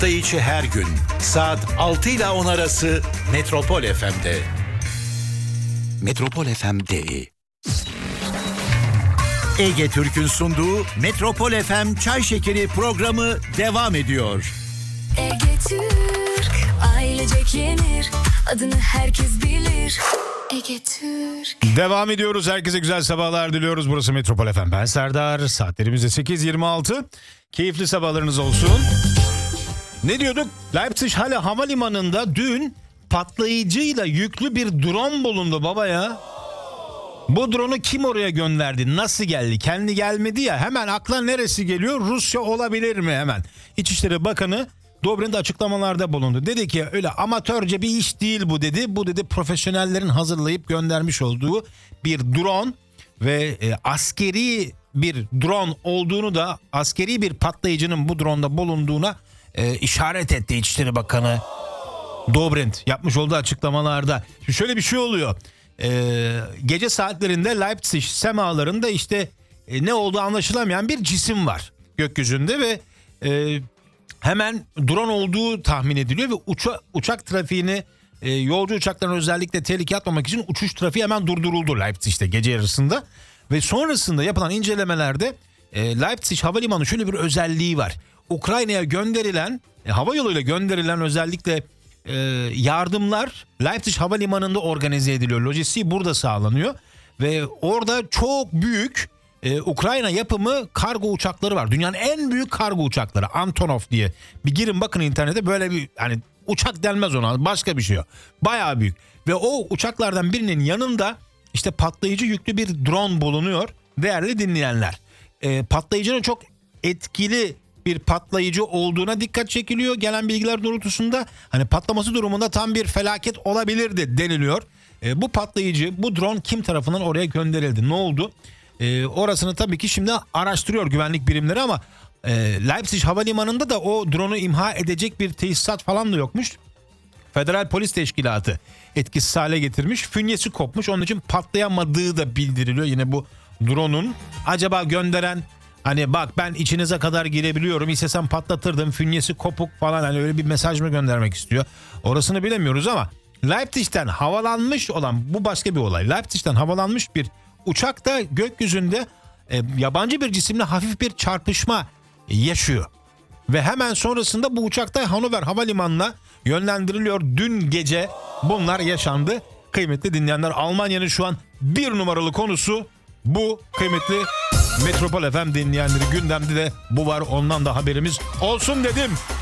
Hafta içi her gün saat 6 ile 10 arası Metropol FM'de. Metropol FM'de. Ege Türk'ün sunduğu Metropol FM Çay Şekeri programı devam ediyor. Ege Türk, ailecek yenir, adını herkes bilir. Ege Türk. Devam ediyoruz. Herkese güzel sabahlar diliyoruz. Burası Metropol FM. Ben Serdar. Saatlerimiz de 8.26. Keyifli sabahlarınız olsun. Ne diyorduk? Leipzig havalimanında dün patlayıcıyla yüklü bir drone bulundu baba ya. Bu drone'u kim oraya gönderdi? Nasıl geldi? Kendi gelmedi ya. Hemen akla neresi geliyor? Rusya olabilir mi hemen? İçişleri Bakanı Dobrindt açıklamalarda bulundu. Dedi ki öyle amatörce bir iş değil bu dedi. Bu dedi profesyonellerin hazırlayıp göndermiş olduğu bir drone ve askeri bir drone olduğunu da askeri bir patlayıcının bu drone'da bulunduğuna işaret etti İçişleri Bakanı Dobrindt yapmış olduğu açıklamalarda. Şimdi şöyle bir şey oluyor. Gece saatlerinde Leipzig semalarında işte ne olduğu anlaşılamayan bir cisim var gökyüzünde ve hemen drone olduğu tahmin ediliyor ve uçak trafiğini yolcu uçaklarına özellikle tehlike atmamak için uçuş trafiği hemen durduruldu Leipzig'te gece yarısında ve sonrasında yapılan incelemelerde Leipzig havalimanı şöyle bir özelliği var. Ukrayna'ya gönderilen hava yoluyla gönderilen özellikle yardımlar Leipzig havalimanında organize ediliyor. Lojistiği burada sağlanıyor ve orada çok büyük Ukrayna yapımı kargo uçakları var. Dünyanın en büyük kargo uçakları Antonov diye. Bir girin bakın internete, böyle bir hani uçak denmez ona, başka bir şey o. Bayağı büyük ve o uçaklardan birinin yanında işte patlayıcı yüklü bir drone bulunuyor. Değerli dinleyenler, patlayıcının çok etkili bir patlayıcı olduğuna dikkat çekiliyor. Gelen bilgiler doğrultusunda hani patlaması durumunda tam bir felaket olabilirdi deniliyor. Bu patlayıcı, bu drone kim tarafından oraya gönderildi? Ne oldu? Orasını tabii ki şimdi araştırıyor güvenlik birimleri ama Leipzig havalimanında da o drone'u imha edecek bir tesisat falan da yokmuş. Federal Polis Teşkilatı etkisiz hale getirmiş. Fünyesi kopmuş. Onun için patlayamadığı da bildiriliyor yine bu drone'un. Acaba gönderen hani bak ben içinize kadar girebiliyorum, istesem patlatırdım, fünyesi kopuk falan, hani öyle bir mesaj mı göndermek istiyor? Orasını bilemiyoruz ama Leipzig'ten havalanmış olan, bu başka bir olay. Leipzig'ten havalanmış bir uçak da gökyüzünde yabancı bir cisimle hafif bir çarpışma yaşıyor. Ve hemen sonrasında bu uçak da Hannover Havalimanı'na yönlendiriliyor. Dün gece bunlar yaşandı. Kıymetli dinleyenler, Almanya'nın şu an bir numaralı konusu bu. Kıymetli Metropol FM dinleyenleri, gündemde de bu var, ondan da haberimiz olsun dedim.